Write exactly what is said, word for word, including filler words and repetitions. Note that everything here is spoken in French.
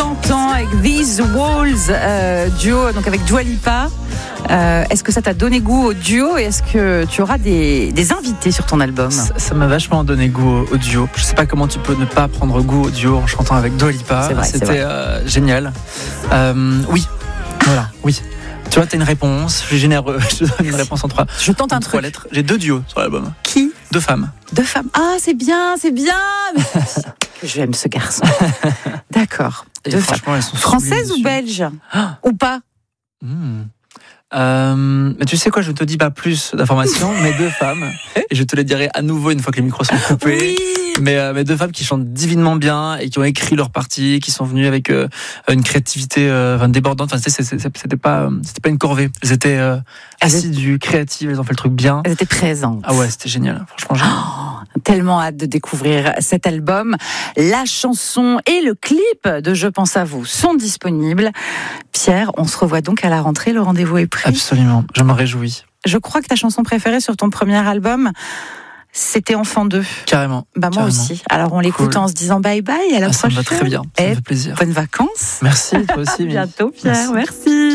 t'entends avec These Walls, euh, duo donc avec Dua Lipa. Euh, est-ce que ça t'a donné goût au duo et est-ce que tu auras des, des invités sur ton album ? Ça, ça m'a vachement donné goût au, au duo. Je sais pas comment tu peux ne pas prendre goût au duo en chantant avec Dua Lipa. C'est vrai, C'était c'est vrai. Euh, génial. Euh, oui, voilà, oui. Tu vois, t'as une réponse, je suis généreux, je te donne une réponse en trois. Je tente un en truc. trois lettres. J'ai deux duos sur l'album. Qui ? Deux femmes. Deux femmes. Ah, c'est bien, c'est bien. J'aime ce garçon. D'accord. Et Deux franchement, femmes. elles sont Françaises sublimes ou dessus. belges ? Ah. Ou pas ? Mmh. Euh, mais tu sais quoi, je ne te dis pas plus d'informations, mais deux femmes, et je te les dirai à nouveau une fois que les micros sont coupés. Oui. Mais, euh, mais deux femmes qui chantent divinement bien et qui ont écrit leur partie, qui sont venues avec euh, une créativité euh, enfin, débordante. Enfin, c'était, c'était pas, c'était pas une corvée. Elles étaient euh, assidues, créatives. Elles ont fait le truc bien. Elles étaient présentes. Ah ouais, c'était génial. Franchement, génial. Oh, tellement hâte de découvrir cet album. La chanson et le clip de Je pense à vous sont disponibles. Pierre, on se revoit donc à la rentrée. Le rendez-vous est pris. Absolument. Je m'en réjouis. Je crois que ta chanson préférée sur ton premier album, c'était Enfant deux. Carrément. Bah moi Carrément. aussi. Alors on l'écoute Cool. en se disant bye bye à la Ah, ça prochaine. me va très bien. Ça Et me fait plaisir. bonnes vacances. Merci, toi aussi. À bientôt Pierre. Merci. Merci.